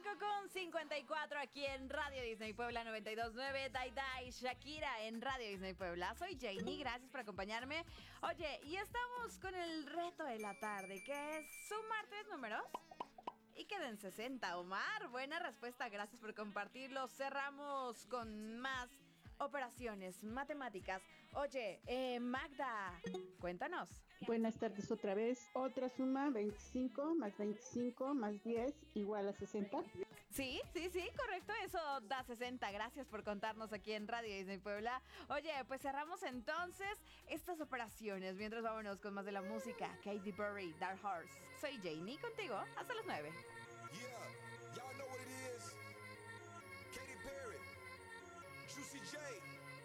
5:54 aquí en Radio Disney Puebla 92.9, Dai Shakira en Radio Disney Puebla. Soy Janie, gracias por acompañarme. Oye, y estamos con el reto de la tarde, que es sumar 3 números y queden 60. Omar, buena respuesta, gracias por compartirlo. Cerramos con más operaciones matemáticas. Oye, Magda, cuéntanos. Buenas tardes otra vez. Otra suma, 25 más 10 igual a 60. Sí, correcto, eso da 60. Gracias por contarnos aquí en Radio Disney Puebla. Oye, pues cerramos entonces estas operaciones. Mientras vámonos con más de la música. Katy Perry, Dark Horse. Soy Janie, contigo hasta las 9. Yeah, y'all know what it is. Katy Perry, Juicy J.